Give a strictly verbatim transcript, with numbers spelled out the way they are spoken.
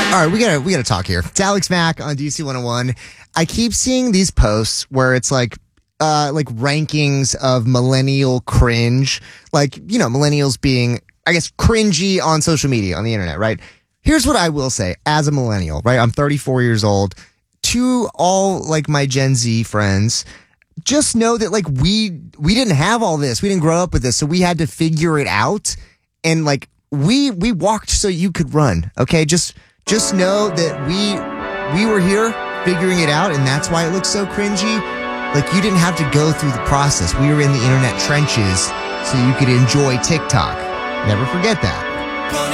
All right, we gotta we gotta talk here. It's Alex Mack on D C one oh one. I keep seeing these posts where it's like uh like rankings of millennial cringe, like, you know, millennials being, I guess, cringy on social media, on the internet, right? Here's what I will say as a millennial, right? I'm thirty-four years old. To all like my Gen Z friends, just know that like we we didn't have all this. We didn't grow up with this, so we had to figure it out. And like we we walked so you could run. Okay, just just know that we we were here figuring it out, and that's why it looks so cringy. Like you didn't have to go through the process. We were in the internet trenches so you could enjoy TikTok. Never forget that.